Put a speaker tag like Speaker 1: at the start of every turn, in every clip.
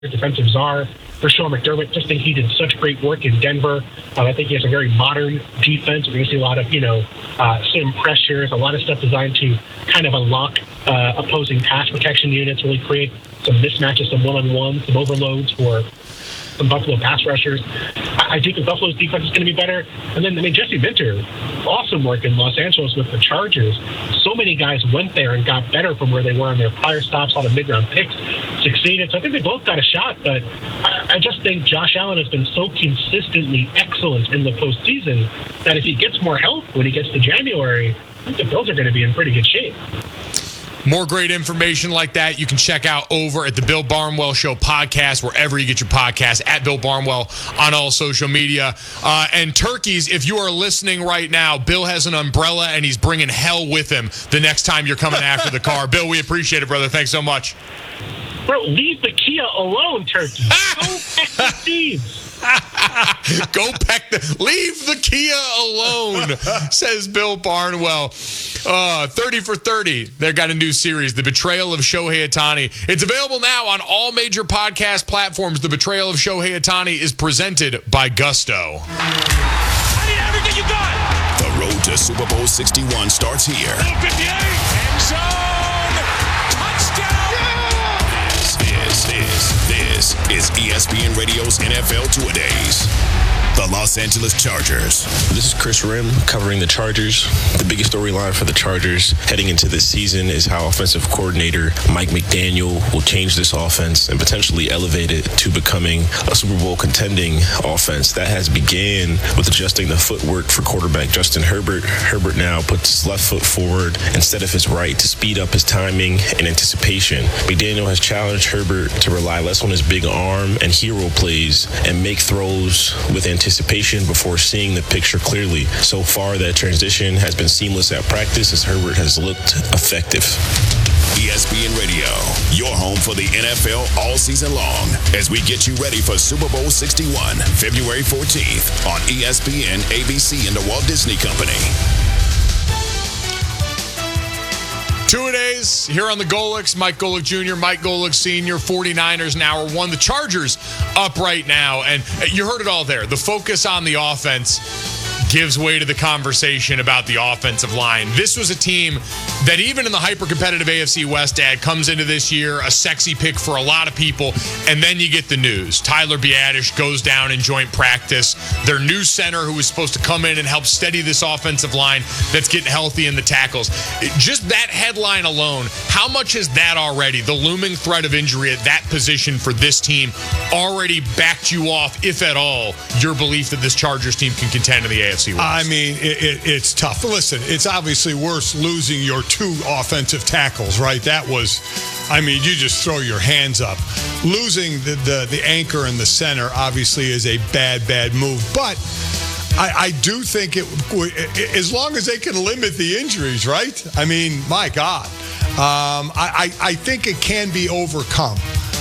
Speaker 1: defensive czar for Sean McDermott. Just think he did such great work in Denver. I think he has a very modern defense. We're going to see a lot of, sim pressures, a lot of stuff designed to kind of unlock opposing pass protection units, really create some mismatches, some one-on-ones, some overloads for some Buffalo pass rushers. I think the Buffalo's defense is going to be better. And then, Jesse Minter, awesome work in Los Angeles with the Chargers. So many guys went there and got better from where they were on their prior stops. All the mid-round picks succeeded. So I think they both got a shot. But I just think Josh Allen has been so consistently excellent in the postseason that if he gets more help when he gets to January, I think the Bills are going to be in pretty good shape.
Speaker 2: More great information like that you can check out over at the Bill Barnwell Show podcast, wherever you get your podcasts, at Bill Barnwell on all social media. And turkeys, if you are listening right now, Bill has an umbrella and he's bringing hell with him the next time you're coming after the car. Bill, we appreciate it, brother. Thanks so much.
Speaker 1: Bro, leave the Kia alone, turkey. Go peck the seeds.
Speaker 2: Leave the Kia alone, says Bill Barnwell. 30 for 30. They've got a new series, The Betrayal of Shohei Ohtani. It's available now on all major podcast platforms. The Betrayal of Shohei Ohtani is presented by Gusto.
Speaker 3: I need everything you got.
Speaker 4: The road to Super Bowl 61 starts here.
Speaker 3: 58. End zone. Touchdown.
Speaker 4: This is ESPN Radio's NFL Two-A-Days. The Los Angeles Chargers.
Speaker 5: This is Chris Rim covering the Chargers. The biggest storyline for the Chargers heading into this season is how offensive coordinator Mike McDaniel will change this offense and potentially elevate it to becoming a Super Bowl contending offense. That has began with adjusting the footwork for quarterback Justin Herbert. Herbert now puts his left foot forward instead of his right to speed up his timing and anticipation. McDaniel has challenged Herbert to rely less on his big arm and hero plays and make throws with anticipation before seeing the picture clearly. So far, that transition has been seamless at practice as Herbert has looked effective.
Speaker 4: ESPN Radio, your home for the NFL all season long, as we get you ready for Super Bowl 61, February 14th on ESPN, ABC, and the Walt Disney Company.
Speaker 2: Two-a-days here on the Golics. Mike Golic Jr., Mike Golic Sr., 49ers in hour one. The Chargers up right now, and you heard it all there. The focus on the offense gives way to the conversation about the offensive line. This was a team that even in the hyper-competitive AFC West, Dad, comes into this year a sexy pick for a lot of people, and then you get the news. Tyler Biadasz goes down in joint practice. Their new center, who was supposed to come in and help steady this offensive line that's getting healthy in the tackles. Just that headline alone, how much is that already, the looming threat of injury at that position for this team, already backed you off, if at all, your belief that this Chargers team can contend in the AFC West?
Speaker 6: I mean, it's tough. Listen, it's obviously worse losing your two offensive tackles, right? That was, you just throw your hands up. Losing the anchor and the center obviously is a bad move. But I do think as long as they can limit the injuries, right? My God. I think it can be overcome.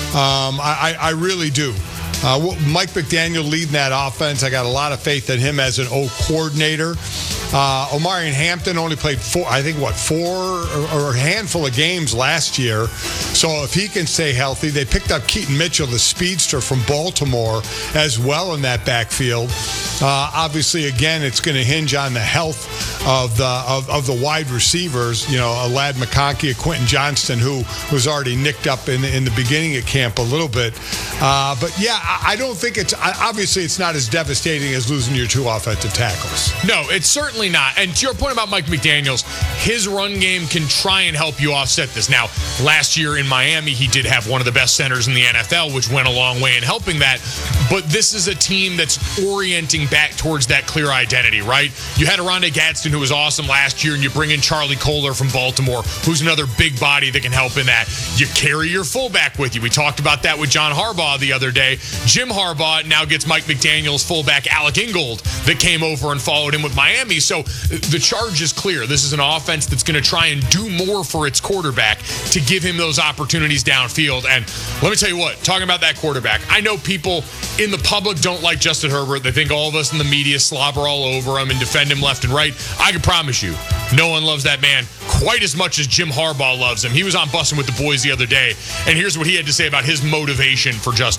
Speaker 6: I really do. Mike McDaniel leading that offense. I got a lot of faith in him as an coordinator. Omarion Hampton only played four or a handful of games last year. So if he can stay healthy, they picked up Keaton Mitchell, the speedster from Baltimore, as well in that backfield. Obviously, again, it's going to hinge on the health of the wide receivers. Ladd McConkey, Quentin Johnston, who was already nicked up in the beginning of camp a little bit. But yeah, I don't think it's not as devastating as losing your two offensive tackles.
Speaker 2: No, it's certainly not. And to your point about Mike McDaniels, his run game can try and help you offset this. Now, last year in Miami, he did have one of the best centers in the NFL, which went a long way in helping that. But this is a team that's orienting back towards that clear identity, right? You had Oronde Gadsden, who was awesome last year, and you bring in Charlie Kolar from Baltimore, who's another big body that can help in that. You carry your fullback with you. We talked about that with John Harbaugh the other day. Jim Harbaugh now gets Mike McDaniel's fullback, Alec Ingold, that came over and followed him with Miami. So the charge is clear. This is an offense that's going to try and do more for its quarterback to give him those opportunities downfield. And let me tell you what, talking about that quarterback, I know people in the public don't like Justin Herbert. They think all of us in the media slobber all over him and defend him left and right. I can promise you, no one loves that man quite as much as Jim Harbaugh loves him. He was on Bussin' with the Boys the other day, and here's what he had to say about his motivation for Justin